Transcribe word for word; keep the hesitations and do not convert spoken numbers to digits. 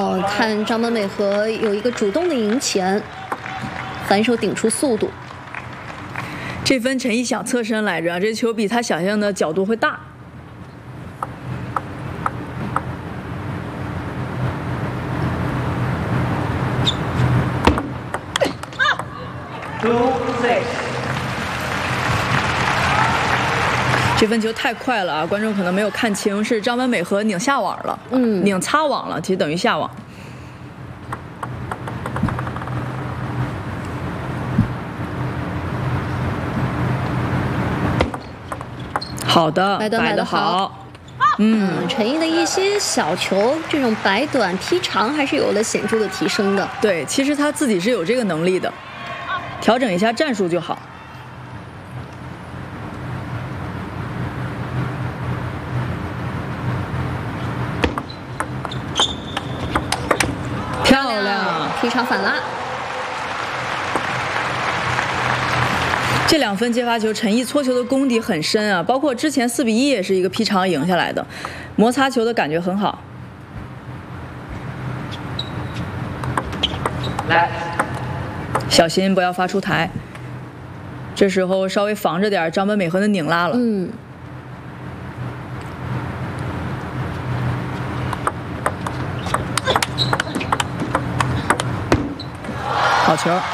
哦，看张本美和有一个主动的赢前，反手顶出速度。 这分陈毅想侧身来着，这球比他想象的角度会大。这分球太快了啊！观众可能没有看清，是张本美和拧下网了， 嗯， 拧擦网了，其实等于下网。好的， 摆短摆得好。嗯，陈毅的一些小球，这种摆短踢长还是有了显著的提升的。 对，其实他自己是有这个能力的，调整一下战术就好。漂亮， 踢长反拉。 这两分接发球，陈毅搓球的功底很深啊，包括之前四比一也是一个劈长赢下来的，摩擦球的感觉很好。来，小心不要发出台。这时候稍微防着点张本美和的拧拉了。 嗯。 好球。